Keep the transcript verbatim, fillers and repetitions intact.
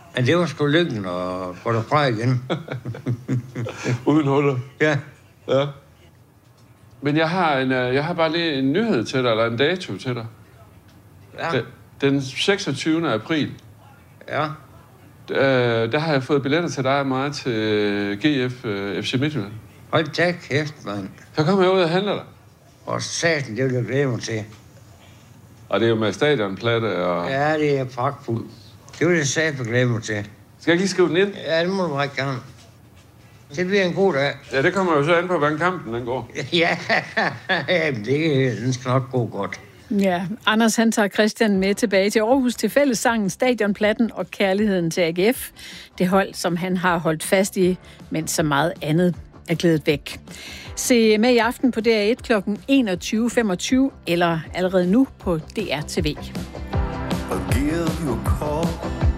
Men det var sgu lykken at gå derfra igen. Uden huller? Ja. Ja. Men jeg har, en, jeg har bare lige en nyhed til dig, eller en dato til dig. Ja. Den seksogtyvende april. Ja. Der, der har jeg fået billetter til dig og mig til G F F C Midtjylland. Hold da kæft, mand. Så kommer jeg ud og handler dig. Og satan, det vil jeg glæde mig til. Og det er jo med stadionplatte og... Ja, det er pragtfuldt. Det vil jeg satan glæde mig til. Skal jeg ikke lige skrive den ind? Ja, det må du række gerne. Det bliver en god dag. Ja, det kommer jo så an på, hvordan kampen den går. Ja, jamen det den skal nok gå godt. Ja, Anders han tager Christian med tilbage til Aarhus til fællessangen Stadionplatten og kærligheden til A G F. Det hold, som han har holdt fast i, mens så meget andet er glædet væk. Se med i aften på D R et klokken enogtyve femogtyve eller allerede nu på D R T V. I'll give you a call